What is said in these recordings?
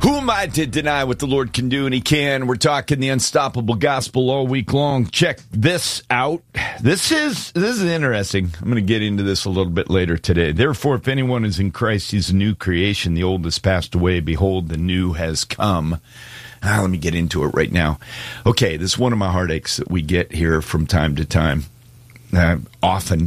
Who am I to deny what the Lord can do? And he can. We're talking the unstoppable gospel all week long. Check this out. This is interesting. I'm going to get into this a little bit later today. Therefore, if anyone is in Christ, he's a new creation. The old has passed away. Behold, the new has come. Let me get into it right now. Okay, this is one of my heartaches that we get here from time to time. Often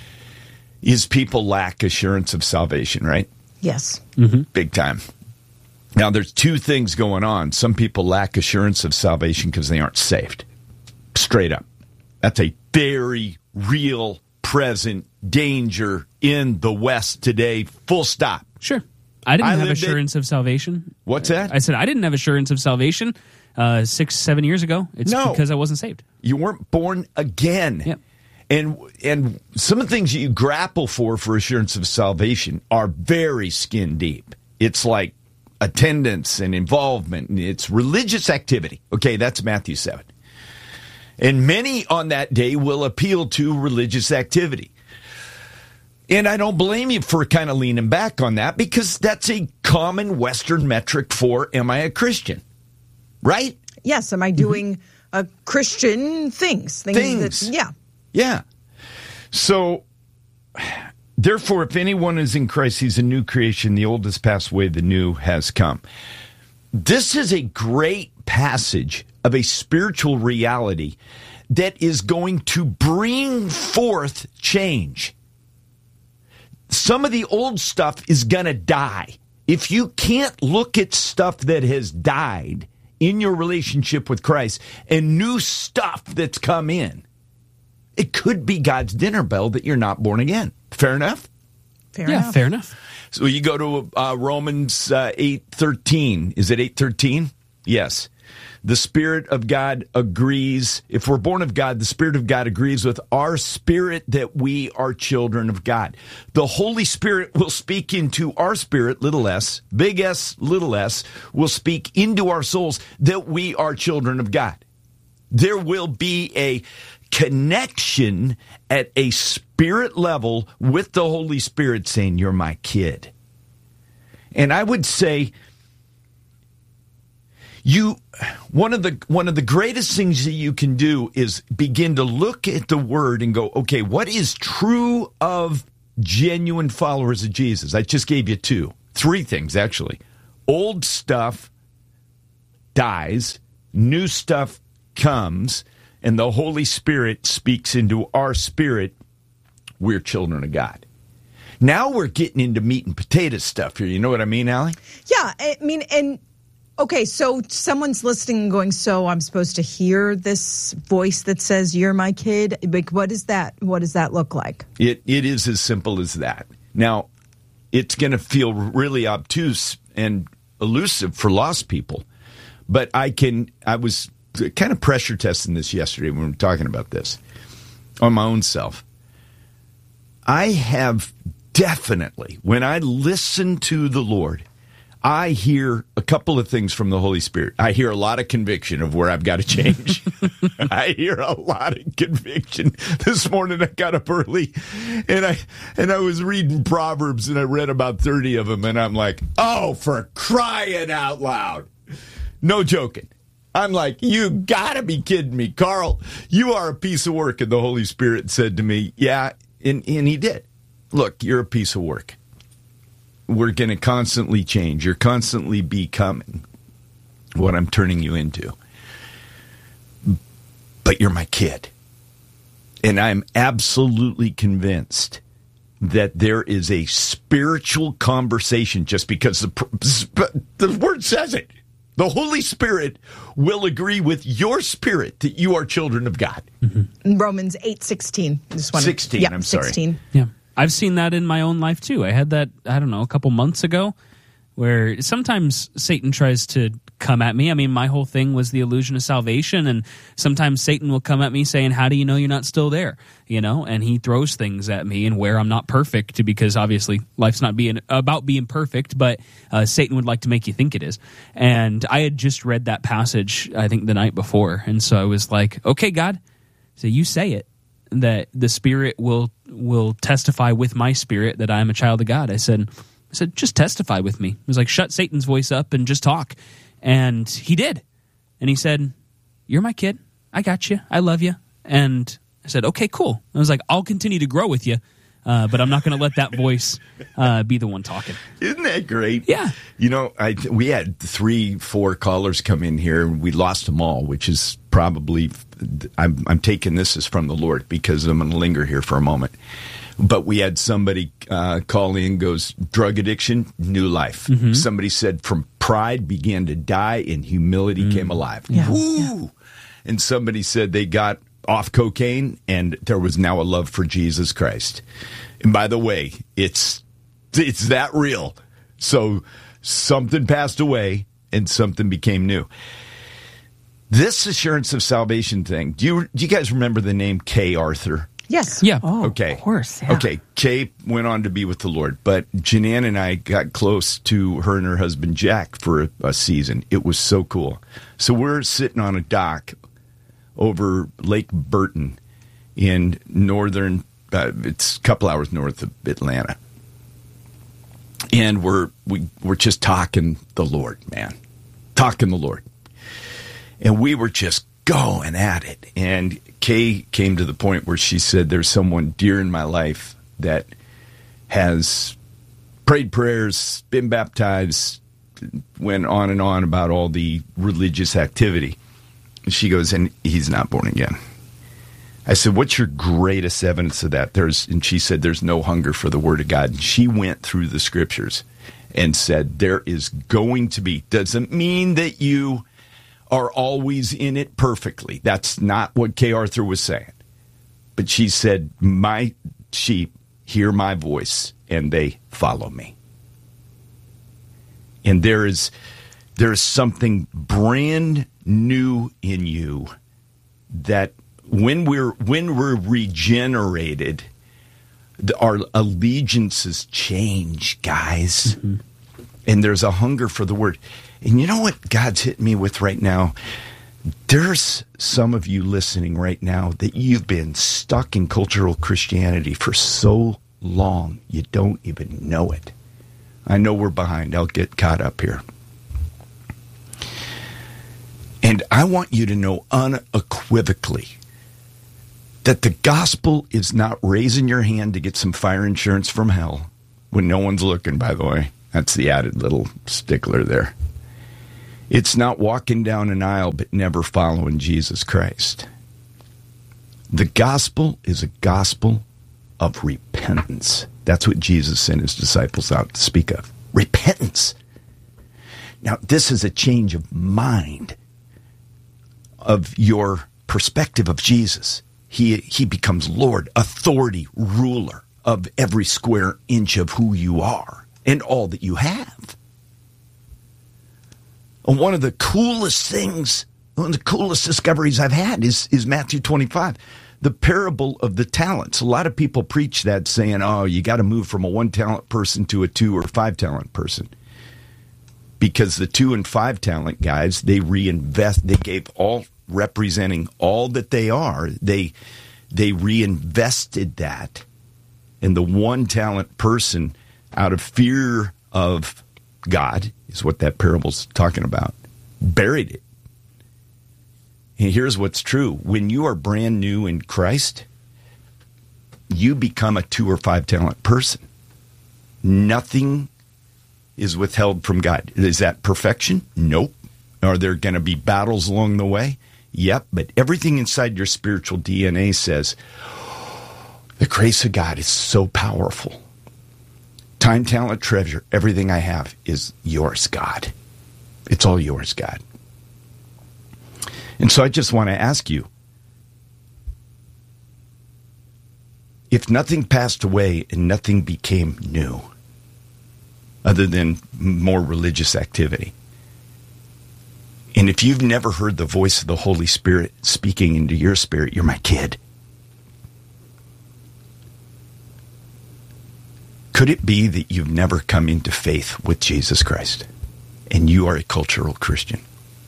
is people lack assurance of salvation, right? Yes. Mm-hmm. Big time. Now, there's two things going on. Some people lack assurance of salvation because they aren't saved. Straight up. That's a very real, present danger in the West today. Full stop. Sure. I didn't have assurance of salvation. What's that? I said I didn't have assurance of salvation 6-7 years ago. It's because I wasn't saved. You weren't born again. Yep. And some of the things you grapple for assurance of salvation are very skin deep. It's like attendance and involvement, and it's religious activity. Okay, that's Matthew 7. And many on that day will appeal to religious activity. And I don't blame you for kind of leaning back on that, because that's a common Western metric for, am I a Christian? Right? Yes, am I doing Christian things? Things. Yeah. Yeah. So, therefore, if anyone is in Christ, he's a new creation. The old has passed away, the new has come. This is a great passage of a spiritual reality that is going to bring forth change. Some of the old stuff is going to die. If you can't look at stuff that has died in your relationship with Christ and new stuff that's come in, it could be God's dinner bell that you're not born again. Fair enough? Fair enough. Fair enough. So you go to Romans 8:13. Is it 8:13? Yes. The Spirit of God agrees. If we're born of God, the Spirit of God agrees with our spirit that we are children of God. The Holy Spirit will speak into our spirit, little s, big S, little s, will speak into our souls that we are children of God. There will be a connection at a spirit level with the Holy Spirit saying, you're my kid. And I would say, one of the greatest things that you can do is begin to look at the Word and go, okay, what is true of genuine followers of Jesus? I just gave you three things, actually. Old stuff dies, new stuff comes, and the Holy Spirit speaks into our spirit. We're children of God. Now we're getting into meat and potato stuff here. You know what I mean, Allie? Yeah, I mean, and okay, so someone's listening and going, so I'm supposed to hear this voice that says, you're my kid? Like, what is that? What does that look like? It is as simple as that. Now, it's going to feel really obtuse and elusive for lost people, but I was kind of pressure testing this yesterday when we were talking about this on my own self. I have definitely, when I listen to the Lord, I hear a couple of things from the Holy Spirit. I hear a lot of conviction of where I've got to change. I hear a lot of conviction. This morning I got up early and I was reading Proverbs and I read about 30 of them and I'm like, oh, for crying out loud. No joking. I'm like, you gotta be kidding me, Carl. You are a piece of work. And the Holy Spirit said to me, yeah, and he did. Look, you're a piece of work. We're going to constantly change. You're constantly becoming what I'm turning you into. But you're my kid. And I'm absolutely convinced that there is a spiritual conversation just because the Word says it. The Holy Spirit will agree with your spirit that you are children of God. Mm-hmm. Romans 8:16. 16, I'm sorry. 16. Yeah. I've seen that in my own life, too. I had that, I don't know, a couple months ago, where sometimes Satan tries to come at me. I mean, my whole thing was the illusion of salvation, and sometimes Satan will come at me saying, how do you know you're not still there? You know, and he throws things at me and where I'm not perfect, because obviously life's not about being perfect, but Satan would like to make you think it is. And I had just read that passage, I think, the night before, and so I was like, okay, God, so you say it, that the Spirit will testify with my spirit that I am a child of God. I said, I said, just testify with me. He was like, shut Satan's voice up and just talk. And he did. And he said, you're my kid. I got you. I love you. And I said, okay, cool. I was like, I'll continue to grow with you, but I'm not going to let that voice be the one talking. Isn't that great? Yeah. You know, we had 3-4 callers come in here. We lost them all, which is probably, I'm taking this as from the Lord because I'm going to linger here for a moment. But we had somebody call in, goes, drug addiction, new life. Mm-hmm. Somebody said, from pride began to die and humility came alive. Yeah. Woo! Yeah. And somebody said they got off cocaine and there was now a love for Jesus Christ. And by the way, it's that real. So something passed away and something became new. This assurance of salvation thing, do you guys remember the name Kay Arthur? Yes. Yeah. Oh, okay. Of course. Yeah. Okay. Kay went on to be with the Lord, but Jeananne and I got close to her and her husband Jack for a season. It was so cool. So we're sitting on a dock over Lake Burton in northern, it's a couple hours north of Atlanta. And we're just talking the Lord, man. Talking the Lord. And we were just going at it. And Kay came to the point where she said, there's someone dear in my life that has prayed prayers, been baptized, went on and on about all the religious activity. And she goes, and he's not born again. I said, what's your greatest evidence of that? And she said, there's no hunger for the Word of God. And she went through the Scriptures and said, there is going to be, doesn't mean that you are always in it perfectly. That's not what Kay Arthur was saying. But she said, my sheep hear my voice and they follow me. And there is something brand new in you that when we're regenerated, our allegiances change, guys. Mm-hmm. And there's a hunger for the Word. And you know what God's hitting me with right now? There's some of you listening right now that you've been stuck in cultural Christianity for so long, you don't even know it. I know we're behind. I'll get caught up here. And I want you to know unequivocally that the gospel is not raising your hand to get some fire insurance from hell when no one's looking, by the way. That's the added little stickler there. It's not walking down an aisle but never following Jesus Christ. The gospel is a gospel of repentance. That's what Jesus sent his disciples out to speak of. Repentance. Now, this is a change of mind of your perspective of Jesus. He becomes Lord, authority, ruler of every square inch of who you are and all that you have. And one of the coolest things, one of the coolest discoveries I've had is Matthew 25, the parable of the talents. A lot of people preach that saying, oh, you got to move from a 1-talent person to a 2 or 5-talent person. Because the 2 and 5 talent guys, they reinvest, they gave all, representing all that they are, they reinvested that. And the 1-talent person, out of fear of God, is what that parable's talking about, buried it. And here's what's true. When you are brand new in Christ, you become a 2 or 5 talent person. Nothing is withheld from God. Is that perfection? Nope. Are there going to be battles along the way? Yep. But everything inside your spiritual DNA says, the grace of God is so powerful. Time, talent, treasure, everything I have is yours, God. It's all yours, God. And so I just want to ask you, if nothing passed away and nothing became new, other than more religious activity, and if you've never heard the voice of the Holy Spirit speaking into your spirit, you're my kid. Could it be that you've never come into faith with Jesus Christ and you are a cultural Christian?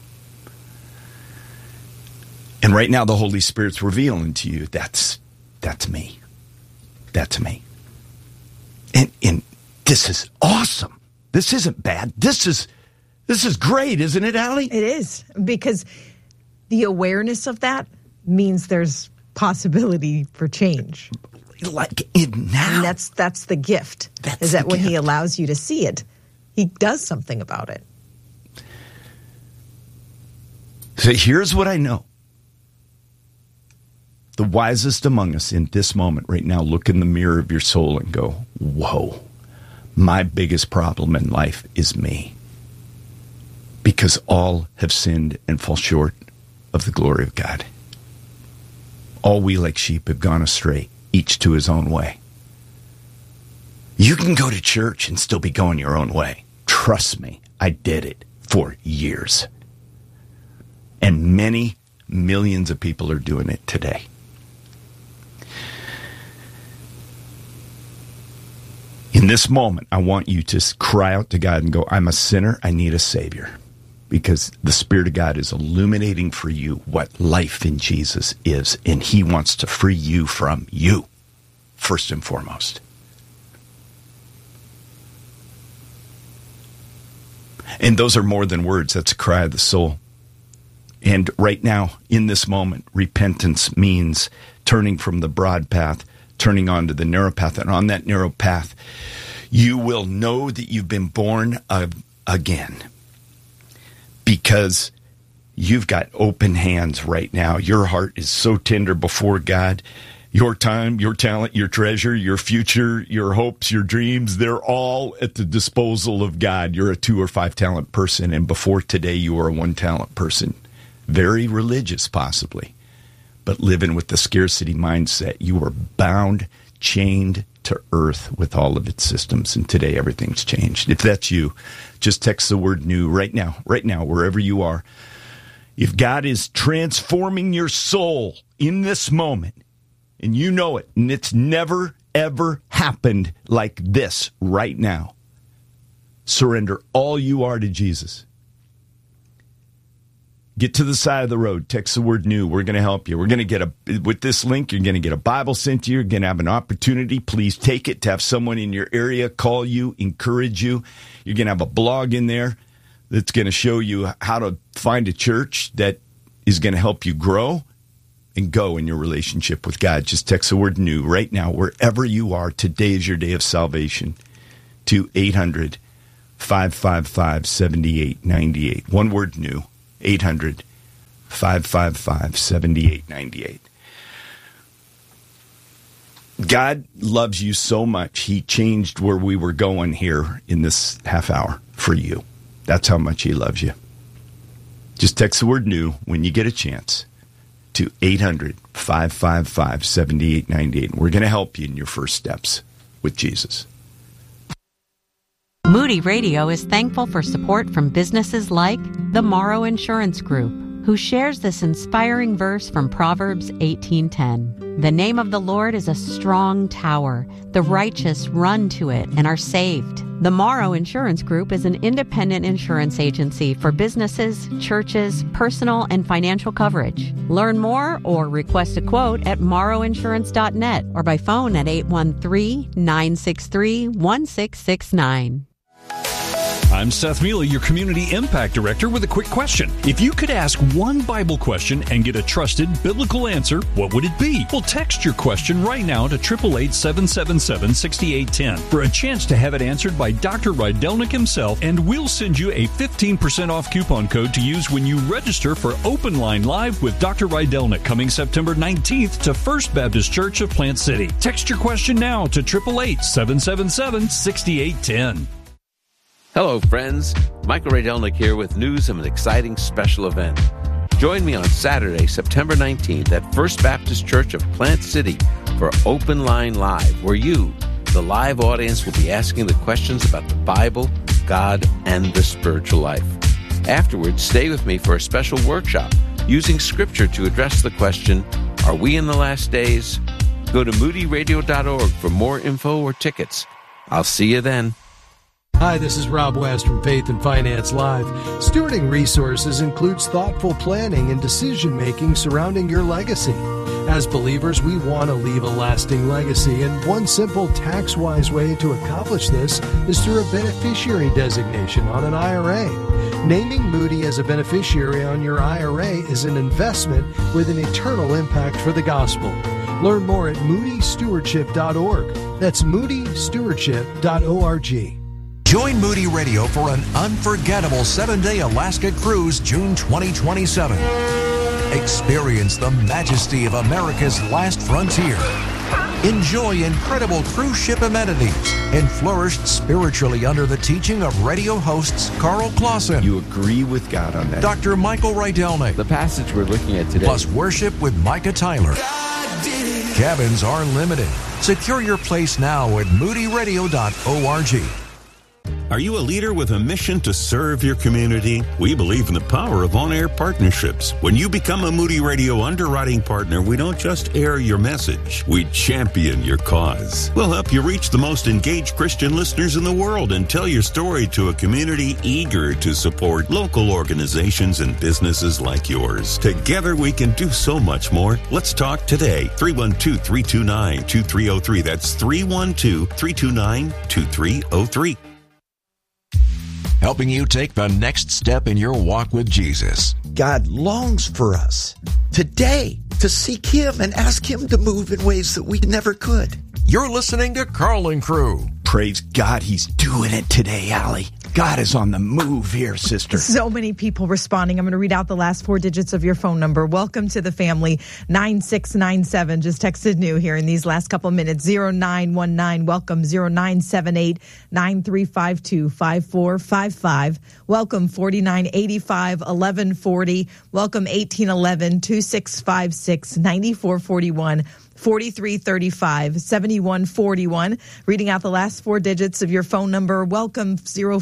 And right now the Holy Spirit's revealing to you, that's me. That's me. And this is awesome. This isn't bad. This is great, isn't it, Allie? It is, because the awareness of that means there's possibility for change. Like it now. And that's the gift. That's is that the when he gift. allows you to see it, he does something about it. So here's what I know. The wisest among us in this moment right now look in the mirror of your soul and go, whoa, my biggest problem in life is me. Because all have sinned and fall short of the glory of God. All we like sheep have gone astray, each to his own way. You can go to church and still be going your own way. Trust me, I did it for years. And many millions of people are doing it today. In this moment, I want you to cry out to God and go, I'm a sinner, I need a Savior. Because the Spirit of God is illuminating for you what life in Jesus is, and he wants to free you from you, first and foremost. And those are more than words. That's a cry of the soul. And right now, in this moment, repentance means turning from the broad path, turning onto the narrow path. And on that narrow path, you will know that you've been born again. Because you've got open hands right now. Your heart is so tender before God. Your time, your talent, your treasure, your future, your hopes, your dreams, they're all at the disposal of God. You're a 2 or 5 talent person, and before today you were a 1 talent person. Very religious, possibly, but living with the scarcity mindset. You were bound, chained to earth with all of its systems, and today everything's changed. If that's you, just text the word new right now, wherever you are. If God is transforming your soul in this moment, and you know it, and it's never, ever happened like this right now, surrender all you are to Jesus. Get to the side of the road. Text the word new. We're going to help you. We're going to get with this link, you're going to get a Bible sent to you. You're going to have an opportunity. Please take it to have someone in your area call you, encourage you. You're going to have a blog in there that's going to show you how to find a church that is going to help you grow and go in your relationship with God. Just text the word new right now, wherever you are. Today is your day of salvation to 800-555-7898. One word new. 800-555-7898. God loves you so much, he changed where we were going here in this half hour for you. That's how much he loves you. Just text the word new when you get a chance to 800-555-7898. We're going to help you in your first steps with Jesus. Moody Radio is thankful for support from businesses like the Morrow Insurance Group, who shares this inspiring verse from Proverbs 18:10. The name of the Lord is a strong tower. The righteous run to it and are saved. The Morrow Insurance Group is an independent insurance agency for businesses, churches, personal and financial coverage. Learn more or request a quote at morrowinsurance.net or by phone at 813-963-1669. I'm Seth Mealy, your Community Impact Director, with a quick question. If you could ask one Bible question and get a trusted biblical answer, what would it be? Well, text your question right now to 888-777-6810 for a chance to have it answered by Dr. Rydelnik himself, and we'll send you a 15% off coupon code to use when you register for Open Line Live with Dr. Rydelnik coming September 19th to First Baptist Church of Plant City. Text your question now to 888-777-6810. Hello, friends. Michael Rydelnik here with news of an exciting special event. Join me on Saturday, September 19th at First Baptist Church of Plant City for Open Line Live, where you, the live audience, will be asking the questions about the Bible, God, and the spiritual life. Afterwards, stay with me for a special workshop using Scripture to address the question, are we in the last days? Go to moodyradio.org for more info or tickets. I'll see you then. Hi, this is Rob West from Faith and Finance Live. Stewarding resources includes thoughtful planning and decision-making surrounding your legacy. As believers, we want to leave a lasting legacy, and one simple tax-wise way to accomplish this is through a beneficiary designation on an IRA. Naming Moody as a beneficiary on your IRA is an investment with an eternal impact for the gospel. Learn more at moodystewardship.org. That's moodystewardship.org. Join Moody Radio for an unforgettable 7-day Alaska cruise June 2027. Experience the majesty of America's last frontier. Enjoy incredible cruise ship amenities and flourish spiritually under the teaching of radio hosts Carl Clausen. You agree with God on that. Dr. Michael Rydelnik. The passage we're looking at today. Plus worship with Micah Tyler. Cabins are limited. Secure your place now at moodyradio.org. Are you a leader with a mission to serve your community? We believe in the power of on-air partnerships. When you become a Moody Radio underwriting partner, we don't just air your message, we champion your cause. We'll help you reach the most engaged Christian listeners in the world and tell your story to a community eager to support local organizations and businesses like yours. Together we can do so much more. Let's talk today. 312-329-2303. That's 312-329-2303. Helping you take the next step in your walk with Jesus. God longs for us today to seek Him and ask Him to move in ways that we never could. You're listening to Carlin Crew. Praise God, He's doing it today, Allie. God is on the move here, sister. So many people responding. I'm going to read out the last 4 digits of your phone number. Welcome to the family. 9697 just texted new here in these last couple of minutes. 0919. Welcome. 0978-9352-5455. Welcome. 4985-1140. Welcome. 1811-2656-9441. 4335-7141. Reading out the last 4 digits of your phone number. Welcome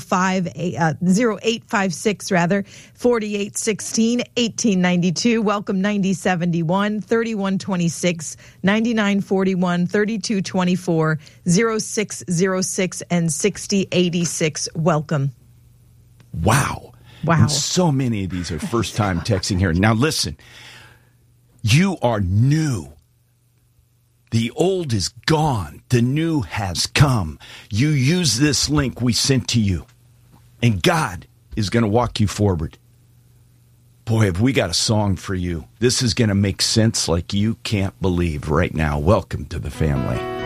0856 rather 4816 1892. Welcome 9071 3126 9941 3224 0606 and 6086. Welcome. Wow. And so many of these are first time texting here. Now listen, you are new. The old is gone. The new has come. You use this link we sent to you, and God is going to walk you forward. Boy, have we got a song for you. This is going to make sense like you can't believe right now. Welcome to the family.